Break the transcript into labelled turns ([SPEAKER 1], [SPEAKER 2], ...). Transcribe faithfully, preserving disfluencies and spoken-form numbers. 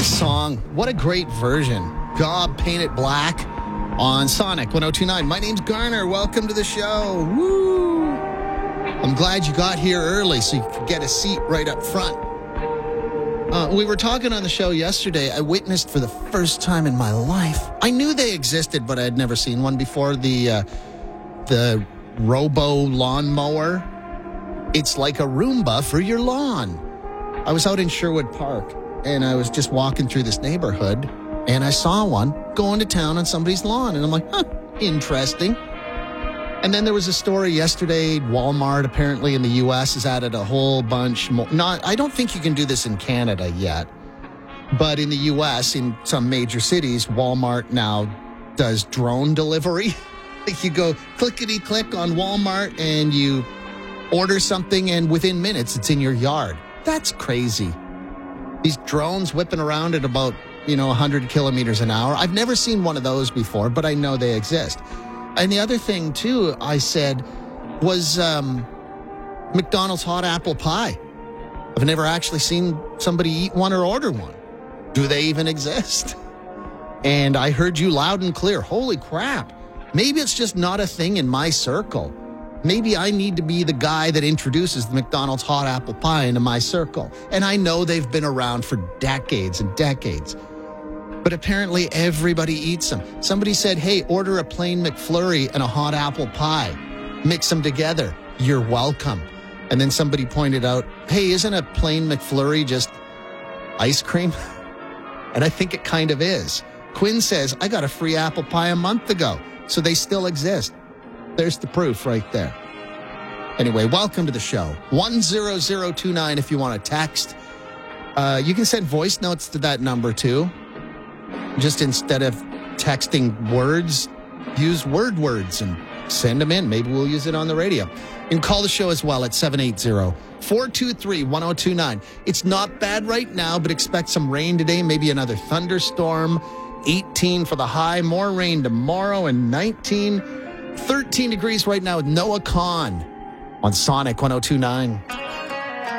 [SPEAKER 1] a song. What a great version. God Paint It Black on Sonic one oh two point nine. My name's Garner. Welcome to the show. Woo! I'm glad you got here early so you could get a seat right up front. Uh, we were talking on the show yesterday. I witnessed for the first time in my life. I knew they existed, but I had never seen one before. The uh, the Robo lawnmower. It's like a Roomba for your lawn. I was out in Sherwood Park, and I was just walking through this neighborhood, and I saw one going to town on somebody's lawn, and I'm like, huh, interesting. And then there was a story yesterday. Walmart, apparently in the U S, has added a whole bunch more. Not, I don't think you can do this in Canada yet, but in the U S, in some major cities, Walmart now does drone delivery. You go clickety-click on Walmart, and you order something, and within minutes, it's in your yard. That's crazy. These drones whipping around at about, you know, one hundred kilometers an hour. I've never seen one of those before, but I know they exist. And the other thing, too, I said, was um, McDonald's hot apple pie. I've never actually seen somebody eat one or order one. Do they even exist? And I heard you loud and clear. Holy crap. Maybe it's just not a thing in my circle. Maybe I need to be the guy that introduces the McDonald's hot apple pie into my circle. And I know they've been around for decades and decades. But apparently everybody eats them. Somebody said, hey, order a plain McFlurry and a hot apple pie. Mix them together. You're welcome. And then somebody pointed out, hey, isn't a plain McFlurry just ice cream? And I think it kind of is. Quinn says, I got a free apple pie a month ago. So they still exist. There's the proof right there. Anyway, welcome to the show. one zero zero two nine if you want to text. Uh, you can send voice notes to that number, too. Just instead of texting words, use word words and send them in. Maybe we'll use it on the radio. You can call the show as well at seven eight zero, four two three, one oh two nine. It's not bad right now, but expect some rain today, maybe another thunderstorm. eighteen for the high, more rain tomorrow, and nineteen, thirteen degrees right now with Noah Kahn on Sonic one oh two point nine.